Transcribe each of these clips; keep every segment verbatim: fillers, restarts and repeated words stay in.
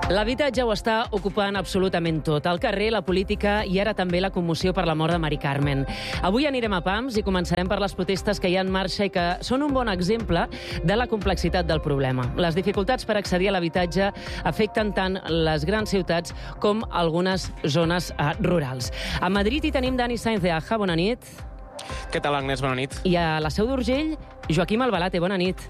L'habitatge ho està ocupant absolutament tot. El carrer, la política i ara també la commoció per la mort de Mari Carmen. Avui anirem a pams i començarem per les protestes que hi ha en marxa i que són un bon exemple de la complexitat del problema. Les dificultats per accedir a l'habitatge afecten tant les grans ciutats com algunes zones eh, rurals. A Madrid hi tenim Dani Sainz de Aja, bona nit. Què tal, Agnès? Bona nit. I a la Seu d'Urgell, Joaquim Albalate, bona nit.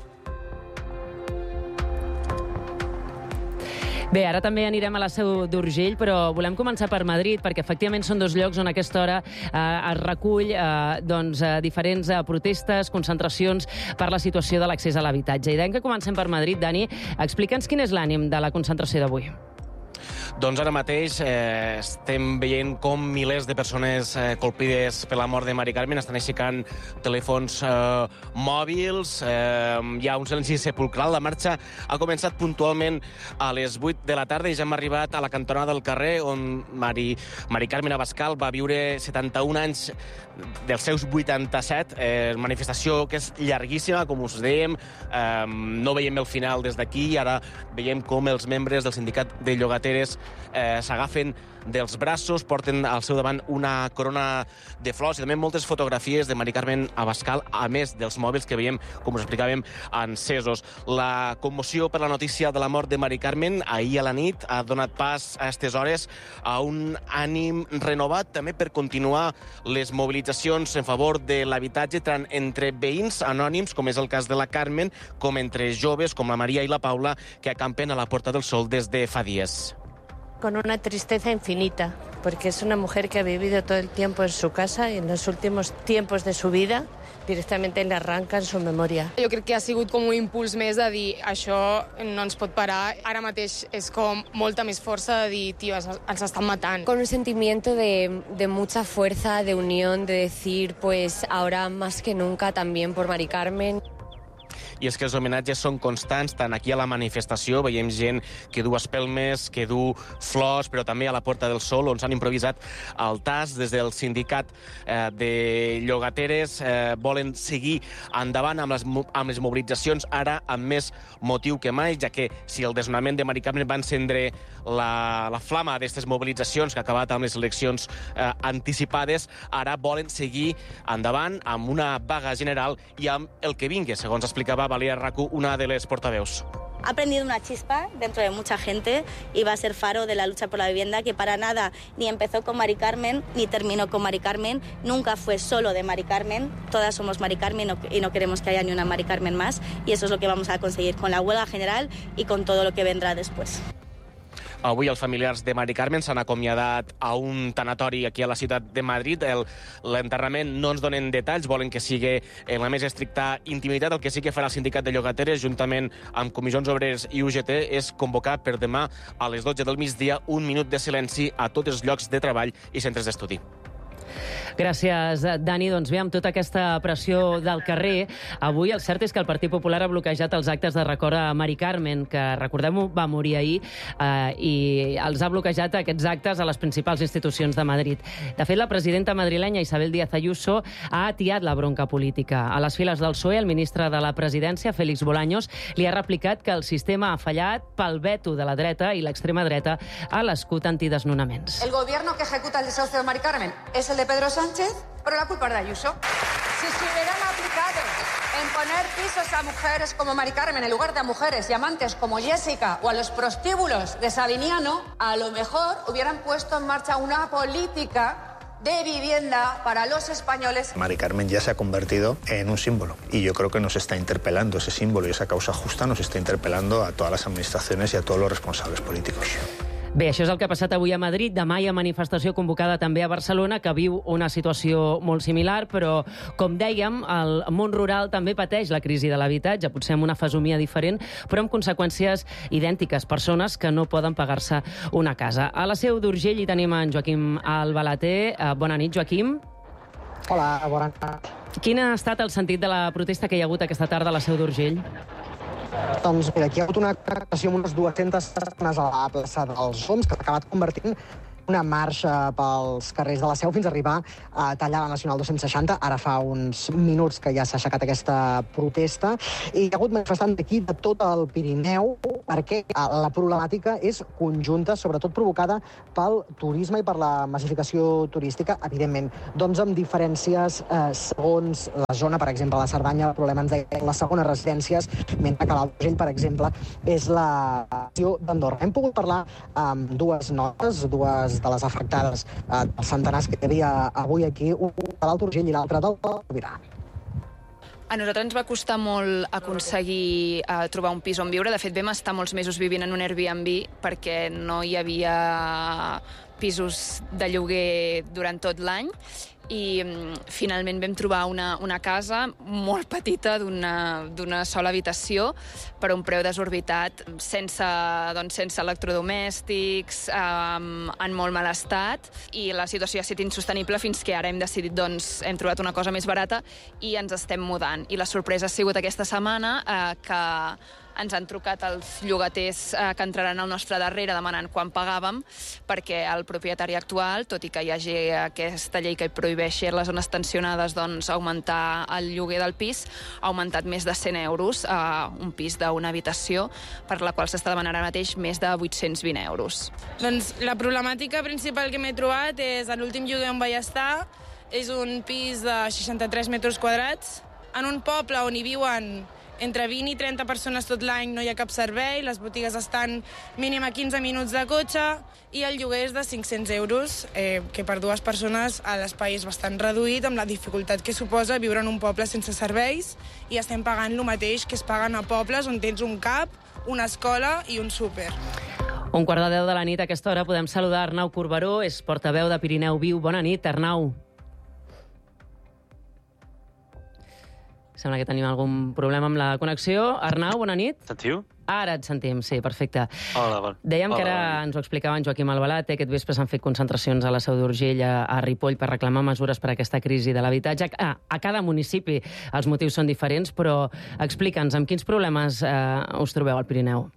Bé, ara també anirem a la Seu d'Urgell, però volem començar per Madrid, perquè efectivament són dos llocs on a aquesta hora eh, es recull eh, doncs, eh, diferents eh, protestes, concentracions per la situació de l'accés a l'habitatge. I dèiem que comencem per Madrid. Dani, explica'ns quin és l'ànim de la concentració d'avui. Doncs ara mateix eh, estem veient com milers de persones eh, colpides per la mort de Mari Carmen estan aixecant telèfons eh, mòbils, eh, hi ha un silenci sepulcral. La marxa ha començat puntualment a les vuit de la tarda i ja hem arribat a la cantonada del carrer on Mari, Mari Carmen Abascal va viure setanta-un anys dels seus vuitanta-set. Eh, manifestació que és llarguíssima, com us dèiem, eh, no veiem el final des d'aquí i ara veiem com els membres del sindicat de llogateres Eh, s'agafen dels braços, porten al seu davant una corona de flors i també moltes fotografies de Mari Carmen Abascal, a més dels mòbils que veiem, com us explicàvem, encesos. La commoció per la notícia de la mort de Mari Carmen ahir a la nit ha donat pas a aquestes hores a un ànim renovat també per continuar les mobilitzacions en favor de l'habitatge tant entre veïns anònims, com és el cas de la Carmen, com entre joves com la Maria i la Paula, que acampen a la Porta del Sol des de fa dies. Con una tristeza infinita, porque es una mujer que ha vivido todo el tiempo en su casa y en los últimos tiempos de su vida directament le arrancan su memòria. Jo crec que ha sigut com un impuls més de dir això no ens pot parar. Ara mateix és com molta més força de dir, tio, ens estan matant. Con un sentimiento de, de mucha fuerza, de unión, de decir, pues ahora más que nunca también por Mari Carmen. I és que els homenatges són constants, tant aquí a la manifestació veiem gent que du espelmes, que du flors, però també a la Porta del Sol, on s'han improvisat altars. Des del sindicat eh, de llogateres eh, volen seguir endavant amb les, amb les mobilitzacions, ara amb més motiu que mai, ja que si el desnonament de Mari Carmen va encendre la, la flama d'aquestes mobilitzacions que ha acabat amb les eleccions eh, anticipades, ara volen seguir endavant amb una vaga general i amb el que vingui, segons explicava Valeria Racu, una de les portaveus. Ha prendido una chispa dentro de mucha gente y va a ser faro de la lucha por la vivienda, que para nada ni empezó con Mari Carmen ni terminó con Mari Carmen, nunca fue solo de Mari Carmen, todas somos Mari Carmen y no queremos que haya ni una Mari Carmen más, y eso es lo que vamos a conseguir con la huelga general y con todo lo que vendrá después. Avui els familiars de Mari Carmen s'han acomiadat a un tanatori aquí a la ciutat de Madrid. L'enterrament no ens donen detalls, volen que sigui en la més estricta intimitat. El que sí que farà el sindicat de llogateres, juntament amb Comissions Obreres i U G T, és convocar per demà a les dotze del migdia un minut de silenci a tots els llocs de treball i centres d'estudi. Gràcies, Dani. Doncs bé, amb tota aquesta pressió del carrer, avui el cert és que el Partit Popular ha bloquejat els actes de record a Mari Carmen, que, recordem-ho, va morir ahir, eh, i els ha bloquejat aquests actes a les principals institucions de Madrid. De fet, la presidenta madrilenya Isabel Díaz Ayuso ha atiat la bronca política. A les files del P S O E, el ministre de la Presidència, Félix Bolaños, li ha replicat que el sistema ha fallat pel veto de la dreta i l'extrema dreta a l'escut antidesnonaments. El gobierno que ejecuta el desahucio de Mari Carmen es el de Pedro Sánchez, pero la culpa es de Ayuso. Si se hubieran aplicado en poner pisos a mujeres como Mari Carmen en lugar de a mujeres y amantes como Jessica o a los prostíbulos de Sabiniano, a lo mejor hubieran puesto en marcha una política de vivienda para los españoles. Mari Carmen ya se ha convertido en un símbolo y yo creo que nos está interpelando ese símbolo y esa causa justa nos está interpelando a todas las administraciones y a todos los responsables políticos. Bé, això és el que ha passat avui a Madrid. Demà hi ha manifestació convocada també a Barcelona, que viu una situació molt similar, però, com dèiem, el món rural també pateix la crisi de l'habitatge, potser amb una fesomia diferent, però amb conseqüències idèntiques. Persones que no poden pagar-se una casa. A la Seu d'Urgell hi tenim en Joaquim Albalate. Bona nit, Joaquim. Hola, bona nit. Quin ha estat el sentit de la protesta que hi ha hagut aquesta tarda a la Seu d'Urgell? Doncs mira, aquí hi ha hagut una concentració amb unes dues-centes persones a la plaça dels Oms, que s'ha acabat convertint una marxa pels carrers de la Seu fins a arribar a tallar la Nacional dos-cents seixanta. Ara fa uns minuts que ja s'ha aixecat aquesta protesta i hi ha hagut manifestants d'aquí de tot el Pirineu perquè la problemàtica és conjunta, sobretot provocada pel turisme i per la massificació turística, evidentment, doncs amb diferències eh, segons la zona. Per exemple, la Cerdanya, el problema ens deia les segones residències, mentre que l'Alt Urgell, per exemple, és la ciutat d'Andorra. Hem pogut parlar amb dues notes, dues de les afectades, eh, dels centenars que hi havia avui aquí, un de l'Alt Urgell i l'altre del Sobirà. A nosaltres ens va costar molt aconseguir eh, trobar un pis on viure. De fet, vam estar molts mesos vivint en un Airbnb perquè no hi havia pisos de lloguer durant tot l'any i finalment vam trobar una, una casa molt petita d'una sola habitació per un preu desorbitat, sense, doncs, sense electrodomèstics, eh, en molt mal estat, i la situació ha estat insostenible fins que ara hem decidit, doncs, hem trobat una cosa més barata i ens estem mudant. I la sorpresa ha sigut aquesta setmana eh, que ens han trucat els llogaters eh, que entraran al nostre darrere demanant quan pagàvem, perquè el propietari actual, tot i que hi hagi aquesta llei que prohibeixi les zones tensionades doncs, augmentar el lloguer del pis, ha augmentat més de cent euros a un pis d'una habitació, per la qual s'està demanant ara mateix més de vuit-cents vint euros. Doncs la problemàtica principal que m'he trobat és a l'últim lloguer on vaig estar, és un pis de seixanta-tres metres quadrats, en un poble on hi viuen entre vint i trenta persones tot l'any, no hi ha cap servei, les botigues estan mínim a quinze minuts de cotxe i el lloguer és de cinc-cents euros, eh, que per dues persones a l'espai és bastant reduït, amb la dificultat que suposa viure en un poble sense serveis, i estem pagant el mateix que es paguen a pobles on tens un cap, una escola i un súper. Un quart de deu de la nit, a aquesta hora podem saludar Arnau Corberó, és portaveu de Pirineu Viu. Bona nit, Arnau. Sembla que tenim algun problema amb la connexió. Arnau, bona nit. Sentiu? Ara et sentim, sí, perfecte. Hola, bon. Dèiem Hola, que ara bon. ens ho explicava en Joaquim Albalat, aquest vespre s'han fet concentracions a la Seu d'Urgell, a, a Ripoll, per reclamar mesures per a aquesta crisi de l'habitatge. A, a cada municipi els motius són diferents, però explica'ns, amb quins problemes eh, us trobeu al Pirineu?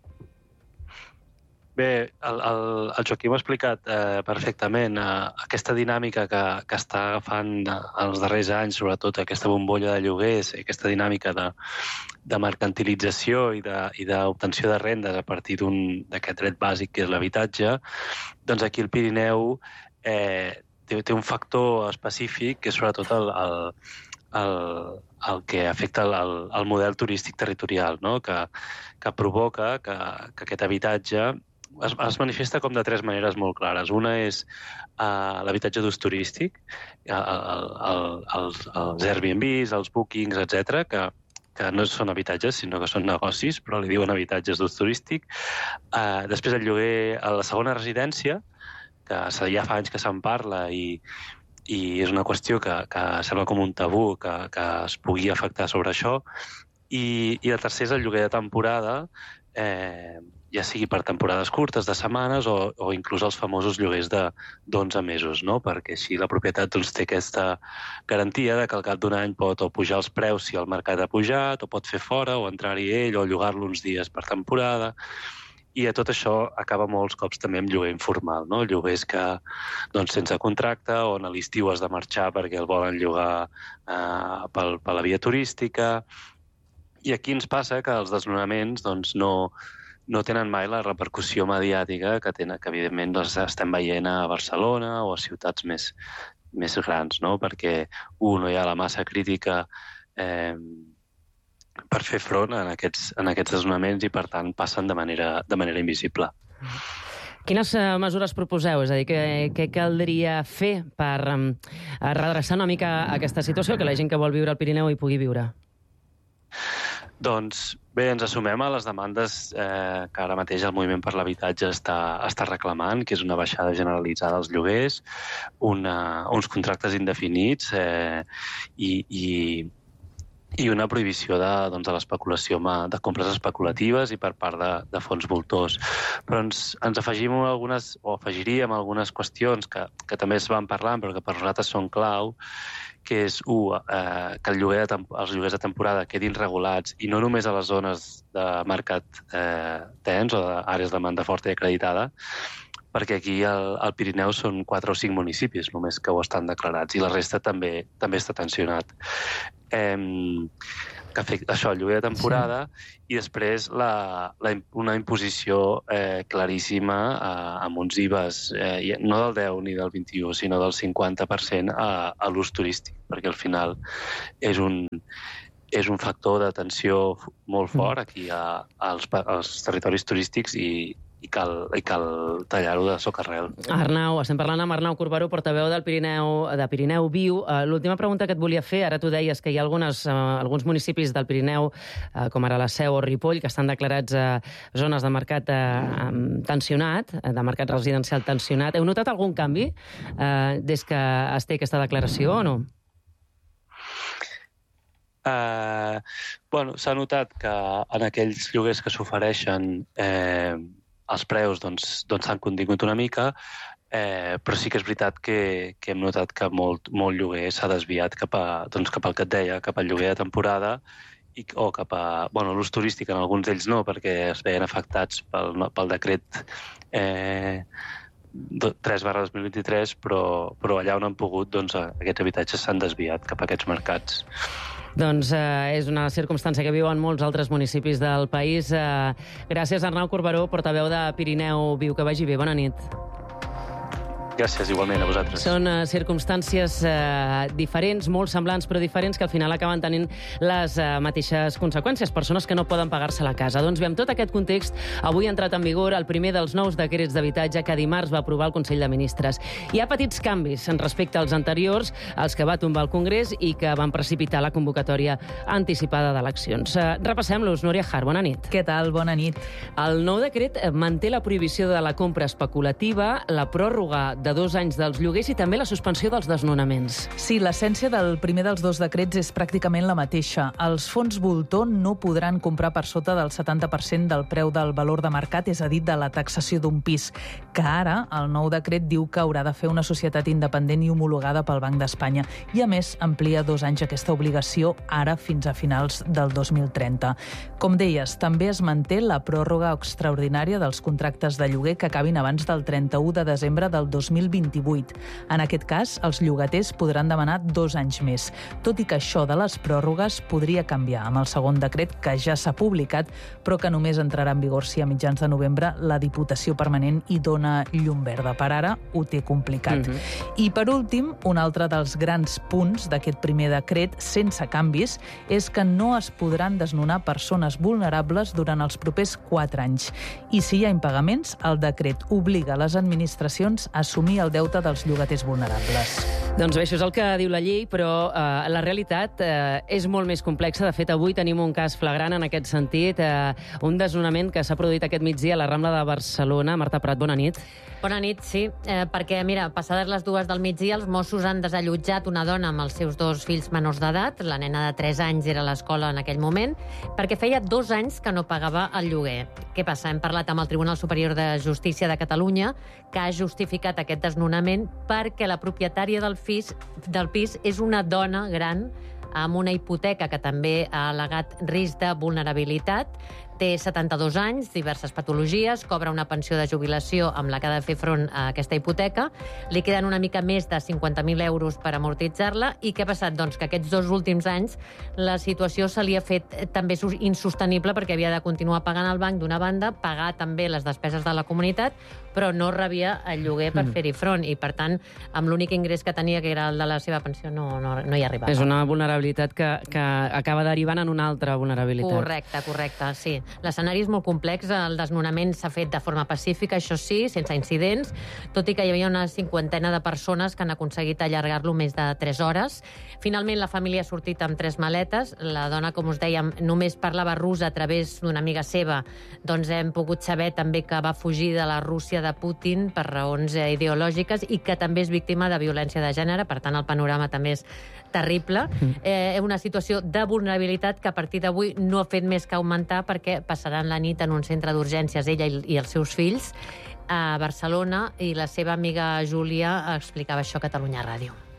Bé, el, el, el Joaquim ha explicat eh, perfectament eh, aquesta dinàmica que, que està agafant eh, els darrers anys, sobretot aquesta bombolla de lloguers, aquesta dinàmica de, de mercantilització i d'obtenció de, de rendes a partir d'aquest dret bàsic que és l'habitatge. Doncs aquí el Pirineu eh, té, té un factor específic que és sobretot el, el, el, el que afecta el, el model turístic territorial, no? que, que provoca que, que aquest habitatge Es, es manifesta com de tres maneres molt clares. Una és uh, l'habitatge d'ús turístic, el, el, el, els, els Airbnbs, els bookings, etcètera, que, que no són habitatges, sinó que són negocis, però li diuen habitatges d'ús turístic. Uh, després el lloguer a la segona residència, que ja fa anys que se'n parla i, i és una qüestió que, que sembla com un tabú que, que es pugui afectar sobre això. I, i el tercer és el lloguer de temporada, eh, ja sigui per temporades curtes de setmanes o, o inclús els famosos lloguers d'onze mesos, no? Perquè així la propietat doncs, té aquesta garantia de que al cap d'un any pot o pujar els preus si el mercat ha pujat, o pot fer fora, o entrar-hi ell, o llogar-lo uns dies per temporada. I a tot això acaba molts cops també amb lloguer informal, no? Lloguers que, doncs, sense contracte, on a l'estiu has de marxar perquè el volen llogar eh, pel, per la via turística. I aquí ens passa que els desnonaments doncs, no... no tenen mai la repercussió mediàtica que, tenen, que evidentment doncs, estem veient a Barcelona o a ciutats més, més grans, no? Perquè, un, no hi ha la massa crítica eh, per fer front en aquests, en aquests desnonaments i, per tant, passen de manera, de manera invisible. Quines uh, mesures proposeu? És a dir, què, què caldria fer per um, redreçar una mica aquesta situació, que la gent que vol viure al Pirineu hi pugui viure? Doncs bé, ens assumem a les demandes eh, que ara mateix el Moviment per l'Habitatge està, està reclamant, que és una baixada generalitzada dels lloguers, una, uns contractes indefinits eh, i, i, i una prohibició de, doncs, de l'especulació, de compres especulatives i per part de, de fons voltors. Però ens, ens afegim algunes, o afegiríem algunes qüestions que, que també es van parlant, però que per nosaltres són clau, que és, u, eh, que el lloguer de els lloguers de temporada quedin regulats, i no només a les zones de mercat eh, tens o d'àrees de demanda forta i acreditada, perquè aquí al, al Pirineu són quatre o cinc municipis només que ho estan declarats i la resta també també està tensionat. Eh, que afecta això, el lloguer de temporada, sí. I després la, la, una imposició eh, claríssima eh, amb uns I V As, eh, no del deu ni del vint-i-u, sinó del cinquanta per cent a, a l'ús turístic, perquè al final és un, és un factor de tensió molt fort aquí a, als, als territoris turístics i, i cal, i cal tallar-ho de socarrel. Arnau, estem parlant amb Arnau Corberó, portaveu del Pirineu, de Pirineu Viu. Uh, L'última pregunta que et volia fer, ara tu deies que hi ha algunes, uh, alguns municipis del Pirineu, uh, com ara la Seu o Ripoll, que estan declarats a uh, zones de mercat uh, tensionat, de mercat residencial tensionat. Heu notat algun canvi uh, des que es té aquesta declaració o no? Uh, bueno, s'ha notat que en aquells lloguers que s'ofereixen eh, els preus doncs, doncs s'han contingut una mica, eh, però sí que és veritat que, que hem notat que molt, molt lloguer s'ha desviat cap, a, doncs, cap al que et deia, cap al lloguer de temporada i, o cap a... Bueno, l'ús turístic en alguns d'ells no, perquè es veien afectats pel, pel decret eh, tres barra dos mil vint-i-tres, però, però allà on han pogut, doncs, aquests habitatges s'han desviat cap a aquests mercats. Doncs eh, és una circumstància que viuen molts altres municipis del país. Eh, gràcies, Arnau Corberó, portaveu de Pirineu Viu. Que vagi bé. Bona nit. Gràcies, igualment, a vosaltres. Són uh, circumstàncies uh, diferents, molt semblants, però diferents, que al final acaben tenint les uh, mateixes conseqüències. Persones que no poden pagar-se la casa. Doncs bé, amb tot aquest context, avui ha entrat en vigor el primer dels nous decrets d'habitatge que dimarts va aprovar el Consell de Ministres. Hi ha petits canvis en respecte als anteriors, els que va tombar el Congrés i que van precipitar la convocatòria anticipada d'eleccions. Uh, repassem-los. Núria Har, bona nit. Què tal? Bona nit. El nou decret manté la prohibició de la compra especulativa, la pròrroga de de dos anys dels lloguers i també la suspensió dels desnonaments. Sí, l'essència del primer dels dos decrets és pràcticament la mateixa. Els fons voltor no podran comprar per sota del setanta per cent del preu del valor de mercat, és a dir, de la taxació d'un pis, que ara el nou decret diu que haurà de fer una societat independent i homologada pel Banc d'Espanya. I, a més, amplia dos anys aquesta obligació, ara fins a finals del dos mil trenta. Com deies, també es manté la pròrroga extraordinària dels contractes de lloguer que acabin abans del trenta-u de desembre del dos mil vint-i-vuit. En aquest cas, els llogaters podran demanar dos anys més, tot i que això de les pròrrogues podria canviar amb el segon decret que ja s'ha publicat, però que només entrarà en vigor si a mitjans de novembre la Diputació Permanent hi dona llum verda. Per ara ho té complicat. Mm-hmm. I per últim, un altre dels grans punts d'aquest primer decret, sense canvis, és que no es podran desnonar persones vulnerables durant els propers quatre anys. I si hi ha impagaments, el decret obliga les administracions a assumir el deute dels llogaters vulnerables. Doncs bé, això és el que diu la llei, però eh, la realitat eh, és molt més complexa. De fet, avui tenim un cas flagrant en aquest sentit, eh, un desnonament que s'ha produït aquest migdia a la Rambla de Barcelona. Marta Prat, bona nit. Bona nit, sí, eh, perquè, mira, passades les dues del migdia, els Mossos han desallotjat una dona amb els seus dos fills menors d'edat, la nena de tres anys era a l'escola en aquell moment, perquè feia dos anys que no pagava el lloguer. Què passa? Hem parlat amb el Tribunal Superior de Justícia de Catalunya, que ha justificat aquest desnonament perquè la propietària del pis, del pis és una dona gran amb una hipoteca que també ha al·legat risc de vulnerabilitat. Té setanta-dos anys, diverses patologies, cobra una pensió de jubilació amb la que ha de fer front a aquesta hipoteca. Li queden una mica més de cinquanta mil euros per amortitzar-la. I què ha passat? Doncs que aquests dos últims anys la situació se li ha fet també insostenible perquè havia de continuar pagant al banc d'una banda, pagar també les despeses de la comunitat, però no rebia el lloguer per mm. fer-hi front. I, per tant, amb l'únic ingrés que tenia, que era el de la seva pensió, no, no, no hi arribava. És una vulnerabilitat que, que acaba derivant en una altra vulnerabilitat. Correcte, correcte, sí. L'escenari és molt complex, el desnonament s'ha fet de forma pacífica, això sí, sense incidents, tot i que hi havia una cinquantena de persones que han aconseguit allargar-lo més de tres hores. Finalment, la família ha sortit amb tres maletes. La dona, com us dèiem, només parlava rus a través d'una amiga seva. Doncs hem pogut saber també que va fugir de la Rússia de Putin per raons ideològiques i que també és víctima de violència de gènere, per tant el panorama també és terrible. Eh, una situació de vulnerabilitat que a partir d'avui no ha fet més que augmentar perquè passaran la nit en un centre d'urgències, ella i, i els seus fills, a Barcelona, i la seva amiga Júlia explicava això a Catalunya Ràdio.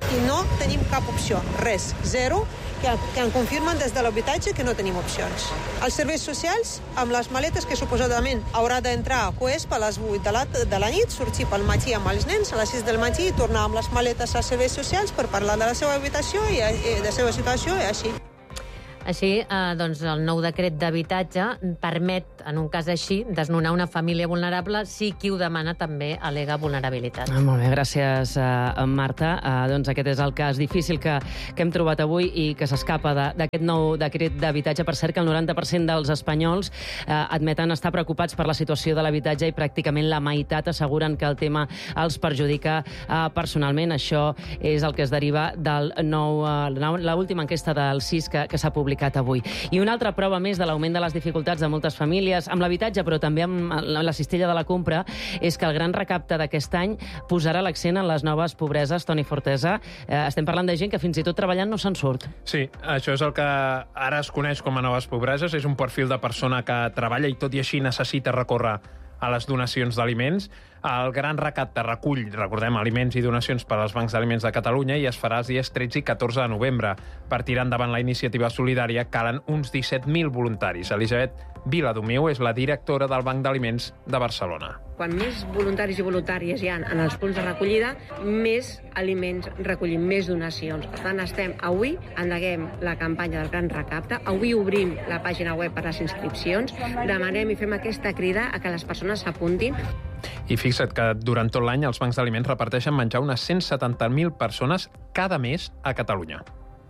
i no tenim cap opció, res, zero, que, que em confirmen des de l'habitatge que no tenim opcions. Els serveis socials, amb les maletes que suposadament haurà d'entrar a Cuespa a les vuit de la, de la nit, sortir pel matí amb els nens a les sis del matí i tornar amb les maletes als serveis socials per parlar de la seva habitació i de la seva situació i així. Així, eh, doncs, el nou decret d'habitatge permet, en un cas així, desnonar una família vulnerable si qui ho demana també al·lega vulnerabilitat. Ah, molt bé, gràcies, uh, Marta. Uh, doncs aquest és el cas difícil que, que hem trobat avui i que s'escapa d'aquest nou decret d'habitatge. Per cert, que el noranta per cent dels espanyols uh, admeten estar preocupats per la situació de l'habitatge i pràcticament la meitat asseguren que el tema els perjudica uh, personalment. Això és el que es deriva del nou, uh, l'última enquesta del C I S que, que s'ha publicat avui. I una altra prova més de l'augment de les dificultats de moltes famílies amb l'habitatge, però també amb la cistella de la compra, és que el gran recapte d'aquest any posarà l'accent en les noves pobreses. Toni Fortesa, eh, estem parlant de gent que fins i tot treballant no se'n surt. Sí, això és el que ara es coneix com a noves pobreses. És un perfil de persona que treballa i tot i així necessita recórrer a les donacions d'aliments. El gran recapte recull, recordem, aliments i donacions per als bancs d'aliments de Catalunya i es farà els dies tretze i catorze de novembre. Per tirar endavant la iniciativa solidària calen uns disset mil voluntaris. Elisabet Viladomiu és la directora del Banc d'Aliments de Barcelona. Quan més voluntaris i voluntàries hi ha en els punts de recollida, més aliments recollim, més donacions. Per tant, estem avui, endeguem la campanya del gran recapte, avui obrim la pàgina web per les inscripcions, demanem i fem aquesta crida a que les persones s'apuntin. I fixa't que durant tot l'any els bancs d'aliments reparteixen menjar unes cent setanta mil persones cada mes a Catalunya.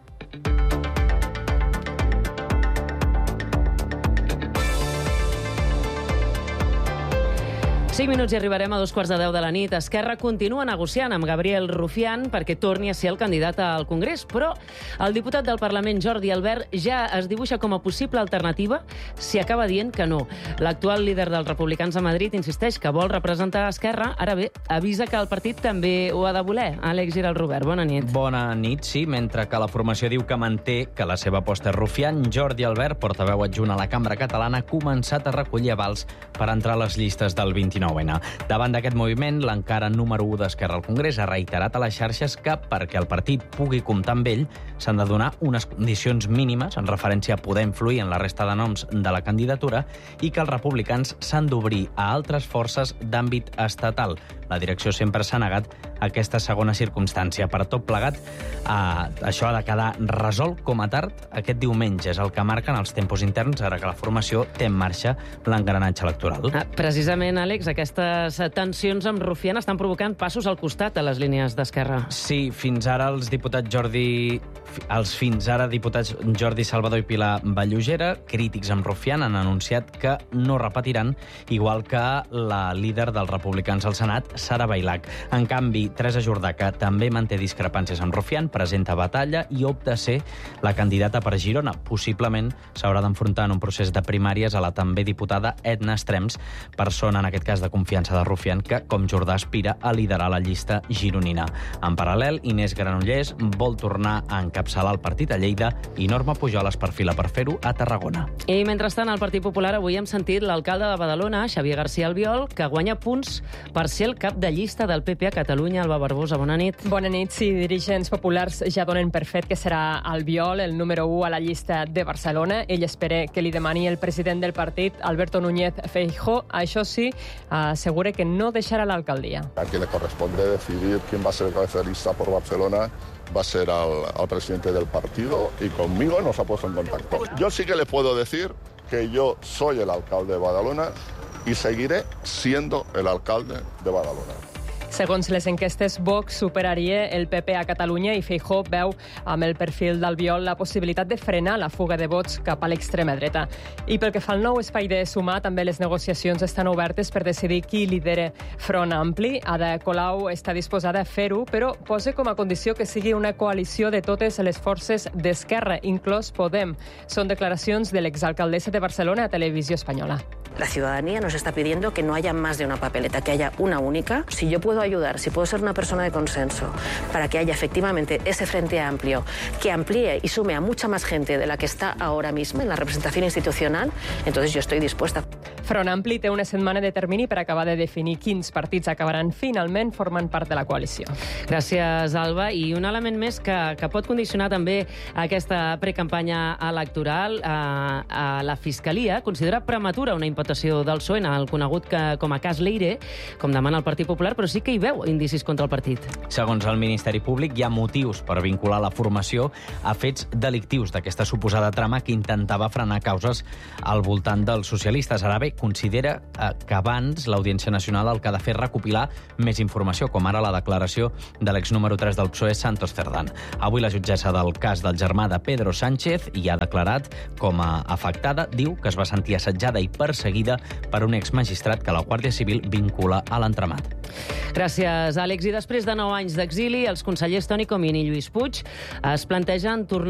cinc minuts i arribarem a dos quarts de deu de la nit. Esquerra continua negociant amb Gabriel Rufián perquè torni a ser el candidat al Congrés, però el diputat del Parlament, Jordi Albert, ja es dibuixa com a possible alternativa si acaba dient que no. L'actual líder dels republicans a Madrid insisteix que vol representar Esquerra. Ara bé, avisa que el partit també ho ha de voler. Àlex Giral Robert, bona nit. Bona nit, sí. Mentre que la formació diu que manté que la seva aposta és Rufián, Jordi Albert, portaveu adjunt a la Cambra Catalana, ha començat a recollir avals per entrar a les llistes del vint-i-nou ena. Davant d'aquest moviment, l'encara número u d'Esquerra al Congrés ha reiterat a les xarxes que, perquè el partit pugui comptar amb ell, s'han de donar unes condicions mínimes en referència a poder influir en la resta de noms de la candidatura i que els republicans s'han d'obrir a altres forces d'àmbit estatal. La direcció sempre s'ha negat a aquesta segona circumstància. Per tot plegat, eh, això ha de quedar resolt com a tard aquest diumenge. És el que marquen els tempos interns ara que la formació té en marxa l'engranatge electoral. Ah, precisament, Àlex, aquestes tensions amb Rufián estan provocant passos al costat a les línies d'Esquerra. Sí, fins ara els diputats Jordi... Els fins ara diputats Jordi Salvador i Pilar Vallugera, crítics amb Rufián, han anunciat que no repetiran, igual que la líder dels republicans al Senat, Sara Bailac. En canvi, Teresa Jordà, que també manté discrepàncies amb Rufián, presenta batalla i opta a ser la candidata per Girona. Possiblement s'haurà d'enfrontar en un procés de primàries a la també diputada Edna Estrems, persona, en aquest cas de confiança de Rufián, que, com Jordà, aspira a liderar la llista gironina. En paral·lel, Inés Granollers vol tornar a encapçalar el partit a Lleida i Norma Pujol es perfila per fer-ho a Tarragona. I mentrestant, al Partit Popular avui hem sentit l'alcalde de Badalona, Xavier García Albiol, que guanya punts per ser el cap de llista del P P a Catalunya. Alba Barbosa, bona nit. Bona nit. Sí, dirigents populars ja donen per fet que serà Albiol el número u a la llista de Barcelona. Ell espera que li demani el president del partit, Alberto Núñez Feijóo. Això sí, assegura que no deixarà l'alcaldia. A quien le corresponde decidir quién va a ser el cabeza de lista por Barcelona va a ser al, al presidente del partido y conmigo nos ha puesto en contacto. Yo sí que le puedo decir que yo soy el alcalde de Badalona y seguiré siendo el alcalde de Badalona. Segons les enquestes, Vox superaria el P P a Catalunya i Feijóo veu amb el perfil d'Albiol la possibilitat de frenar la fuga de vots cap a l'extrema dreta. I pel que fa al nou espai de sumar, també les negociacions estan obertes per decidir qui lidera Front Ampli. Ada Colau està disposada a fer-ho, però posa com a condició que sigui una coalició de totes les forces d'esquerra, inclòs Podem. Són declaracions de l'exalcaldessa de Barcelona a Televisió Espanyola. La ciudadanía nos está pidiendo que no haya más de una papeleta, que haya una única. Si yo puedo ayudar, si puedo ser una persona de consenso para que haya efectivamente ese frente amplio que amplíe y sume a mucha más gente de la que está ahora mismo en la representación institucional, entonces yo estoy dispuesta. Front Ampli té una setmana de termini per acabar de definir quins partits acabaran finalment formant part de la coalició. Gràcies, Alba. I un element més que, que pot condicionar també aquesta precampanya electoral. A, a la Fiscalia considera prematura una imputació del P S O E, el conegut que, com a cas Leire, com demana el Partit Popular, però sí que hi veu indicis contra el partit. Segons el Ministeri Públic, hi ha motius per vincular la formació a fets delictius d'aquesta suposada trama que intentava frenar causes al voltant dels socialistes. Ara bé, considera eh, que abans l'Audiència Nacional el que ha de fer és recopilar més informació, com ara la declaració de l'ex número tres del P S O E, Santos Cerdán. Avui la jutgessa del cas del germà de Pedro Sánchez hi ha declarat com a afectada. Diu que es va sentir assetjada i perseguida per un exmagistrat que la Guàrdia Civil vincula a l'entramat. Gràcies, Àlex. I després de nou anys d'exili, els consellers Toni Comín i Lluís Puig es plantegen tornar